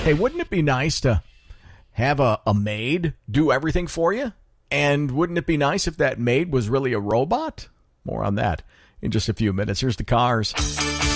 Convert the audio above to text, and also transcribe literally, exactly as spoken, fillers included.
Hey, wouldn't it be nice to have a, a maid do everything for you? And wouldn't it be nice if that maid was really a robot? More on that in just a few minutes. Here's the Cars.